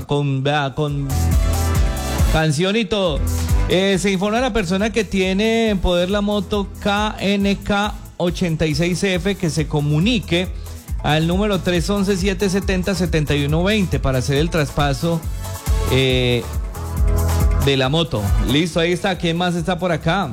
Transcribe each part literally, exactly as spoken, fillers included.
con, vea, con canción y todo. Eh, se informa a la persona que tiene en poder la moto K N K ochenta y seis F que se comunique al número tres once, siete setenta, setenta y uno veinte para hacer el traspaso eh, de la moto. Listo, ahí está. ¿Quién más está por acá?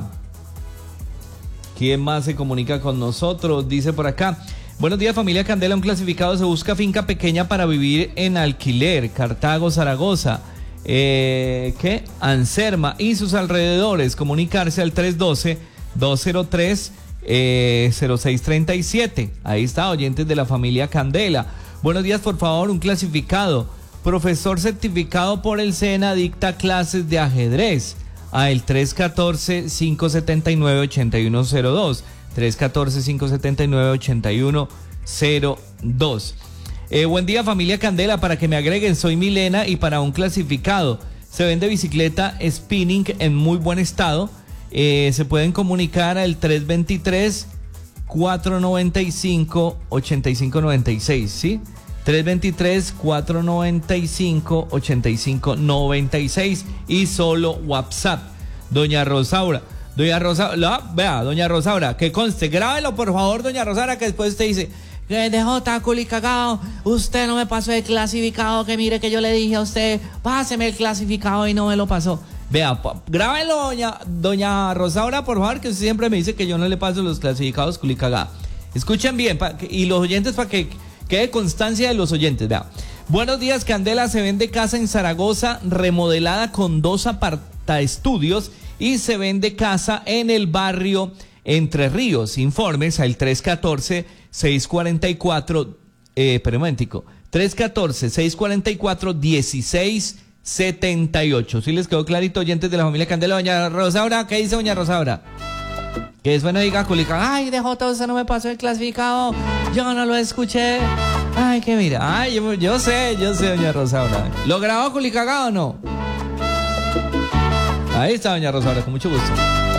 ¿Quién más se comunica con nosotros? Dice por acá: buenos días, familia Candela, un clasificado se busca finca pequeña para vivir en alquiler, Cartago, Zaragoza, eh, ¿qué? Anserma y sus alrededores. Comunicarse al tres uno dos, dos cero tres, cero seis tres siete. Ahí está, oyentes de la familia Candela. Buenos días, por favor, un clasificado, profesor certificado por el SENA, dicta clases de ajedrez a el tres uno cuatro, cinco siete nueve, ocho uno cero dos, tres uno cuatro, cinco siete nueve, ocho uno cero dos. Eh, buen día, familia Candela, para que me agreguen, soy Milena y para un clasificado se vende bicicleta spinning en muy buen estado. Eh, se pueden comunicar al tres dos tres, cuatro nueve cinco, ocho cinco nueve seis, ¿sí? tres dos tres, cuatro nueve cinco, ocho cinco nueve seis y solo WhatsApp. Doña Rosaura, doña Rosaura, vea, doña Rosaura, que conste, grábelo por favor, doña Rosaura, que después usted dice: D J culicagao, usted no me pasó el clasificado, que mire que yo le dije a usted, páseme el clasificado y no me lo pasó. Vea, grábelo, doña, doña Rosaura, por favor, que usted siempre me dice que yo no le paso los clasificados culicagá. Escuchen bien, pa, y los oyentes, para que quede constancia de los oyentes. Vea, buenos días, Candela, se vende casa en Zaragoza remodelada con dos apartaestudios y se vende casa en el barrio Entre Ríos. Informes al tres uno cuatro, seis cuatro cuatro, eh, espera un momentico, tres uno cuatro, seis cuatro cuatro, uno seis setenta y ocho. ¿Sí les quedó clarito, oyentes de la familia Candela? Doña Rosaura, ¿qué dice doña Rosaura? Que después no diga culica: ay, D J, usted no me pasó el clasificado, yo no lo escuché. Ay, que mira, ay, yo, yo sé, yo sé, doña Rosaura. ¿Lo grabó culicagado o no? Ahí está doña Rosaura, con mucho gusto.